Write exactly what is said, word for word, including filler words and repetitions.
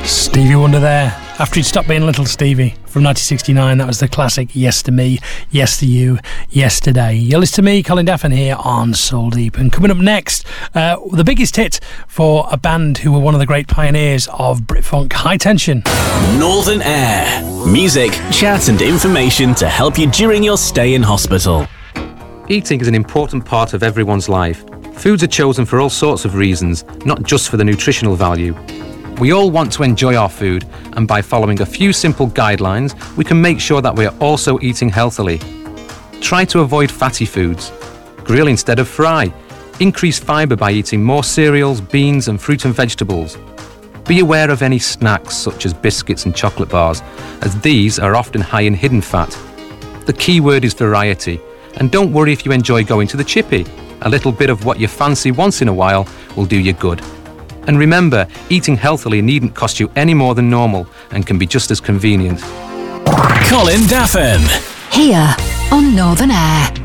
Stevie Wonder there. After he'd stopped being Little Stevie from nineteen sixty-nine, that was the classic Yes to Me, Yes to You, Yesterday. You're listening to me, Colin Daffin, here on Soul Deep. And coming up next, uh, the biggest hit for a band who were one of the great pioneers of Britfunk, High Tension. Northern Air. Music, chat and information to help you during your stay in hospital. Eating is an important part of everyone's life. Foods are chosen for all sorts of reasons, not just for the nutritional value. We all want to enjoy our food, and by following a few simple guidelines, we can make sure that we are also eating healthily. Try to avoid fatty foods. Grill instead of fry. Increase fibre by eating more cereals, beans and fruit and vegetables. Be aware of any snacks such as biscuits and chocolate bars, as these are often high in hidden fat. The key word is variety, and don't worry if you enjoy going to the chippy. A little bit of what you fancy once in a while will do you good. And remember, eating healthily needn't cost you any more than normal and can be just as convenient. Colin Daffin. Here on Northern Air.